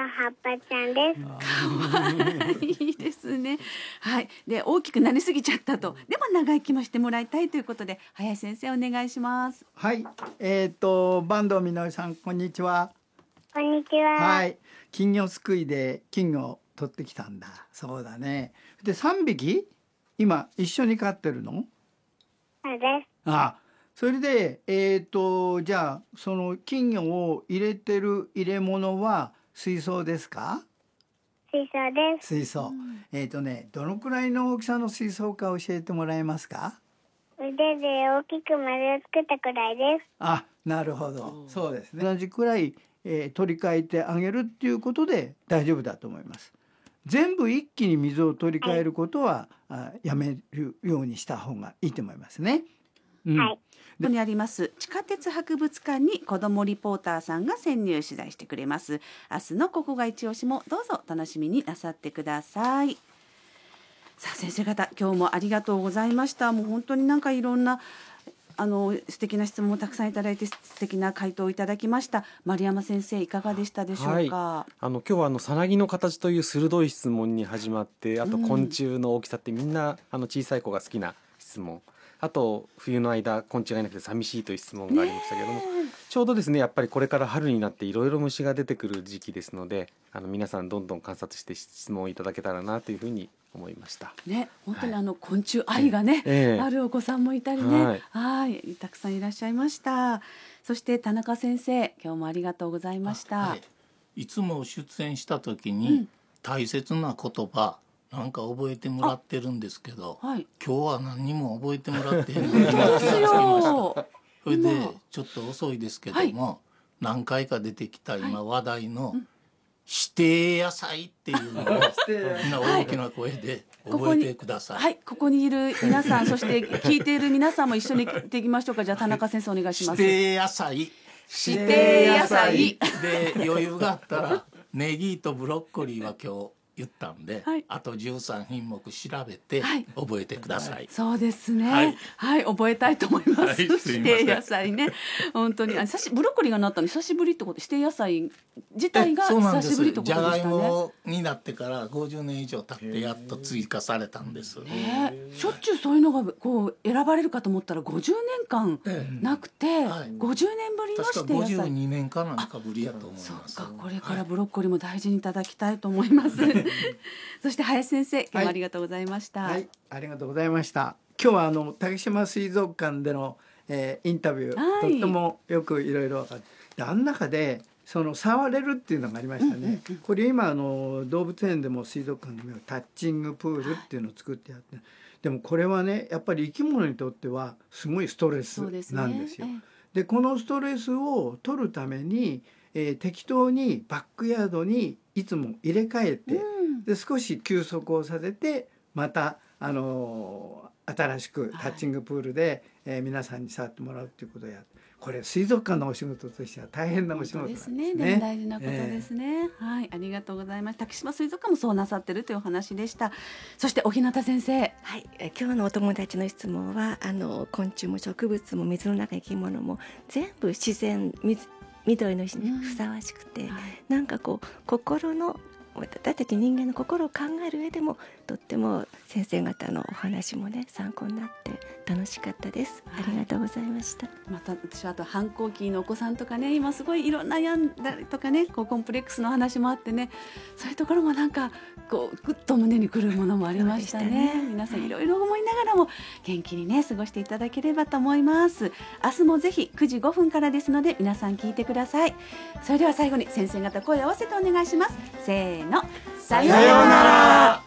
葉っぱちゃんです。 いいですね。はい。で、大きくなりすぎちゃったと。でも長生きもしてもらいたいということで、林先生お願いします。 はい。坂東みのりさん、こんにちは。 こんにちは。 はい。金魚すくいで金魚を取ってきたんだ。そうだね。で、3匹今一緒に飼ってるの？ そうです。 あ、それで、じゃあその金魚を入れてる入れ物は水槽ですか？ 水槽です。 水槽。どのくらいの大きさの水槽か教えてもらえますか？ 腕で大きく丸を作ったくらいです。 あ、なるほど。そうですね。同じくらい、取り替えてあげるっていうことで大丈夫だと思います。全部一気に水を取り替えることは、やめるようにした方がいいと思いますね。 はい。 ここにあります地下鉄博物館に子どもリポーターさんが潜入取材してくれます。明日のここが一押しもどうぞ楽しみになさってください。さあ先生方、今日もありがとうございました。もう本当になんかいろんな素敵な質問をたくさんいただいて素敵な回答をいただきました。丸山先生いかがでしたでしょうか？ はい、今日はさなぎの形という鋭い質問に始まって、あと昆虫の大きさってみんな小さい子が好きな質問、あと冬の間昆虫がいなくて寂しいという質問がありましたけども、ちょうどですねやっぱりこれから春になっていろいろ虫が出てくる時期ですので、皆さんどんどん観察して質問をいただけたらなというふうに思いました。 ね、本当に昆虫愛がね、あるお子さんもいたりね、はい、たくさんいらっしゃいました。そして田中先生、今日もありがとうございました。 はい、いつも出演した時に大切な言葉なんか覚えてもらってるんですけど、今日は何にも覚えてもらってへんのにそれでちょっと遅いですけども、何回か出てきた今話題の指定野菜っていうのをみんな大きな声で覚えてください。 はい、ここにいる皆さん、そして聞いている皆さんも一緒に言っていきましょうか。じゃあ田中先生お願いします。 指定野菜、 指定野菜で余裕があったらネギとブロッコリーは今日言ったんで、あと13品目調べて覚えてください。 そうですね。はい、覚えたいと思います。指定野菜ね。本当にブロッコリーがなったの久しぶりってこと。指定野菜自体が久しぶりってことでしたね。 じゃがいもになってから50年以上経ってやっと追加されたんです。 しょっちゅうそういうのがこう選ばれるかと思ったら50年間なくて、50年ぶりの指定野菜。 確か52年かなんかぶりやと思います。 そうか、これからブロッコリーも大事にいただきたいと思います。そして林先生、今日もありがとうございました。 はい、ありがとうございました。今日は竹島水族館での、インタビュー、とってもよくいろいろ分かって、あの中でその触れるっていうのがありましたね。これ今動物園でも水族館でもタッチングプールっていうのを作ってやって、でもこれはねやっぱり生き物にとってはすごいストレスなんですよ。でこのストレスを取るために、適当にバックヤードにいつも入れ替えて、で少し休息をさせてまた新しくタッチングプールで、皆さんに触ってもらうということをやって、これ水族館のお仕事としては大変なお仕事なんですね。 でも大事なことですね。はい、ありがとうございます。竹島水族館もそうなさってるというお話でした。そして小日向先生、 はい、今日のお友達の質問は昆虫も植物も水の中の生き物も全部自然緑の日にふさわしくて、なんかこう心の私たち人間の心を考える上でもとっても先生方のお話もね参考になって楽しかったです。ありがとうございました。 また私はあと反抗期のお子さんとかね、今すごいいろんな悩んだりとかね、コンプレックスの話もあってね、そういうところもなんかこうグッと胸にくるものもありましたね。皆さんいろいろ思いながらも元気にね過ごしていただければと思います。明日もぜひ9時5分からですので皆さん聞いてください。それでは最後に先生方声を合わせてお願いします。せーの、さようなら。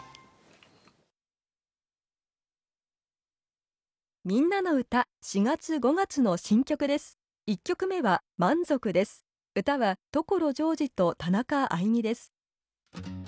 みんなの歌4月5月の新曲です。1曲目は満足です。歌は所ジョージと田中あいみです。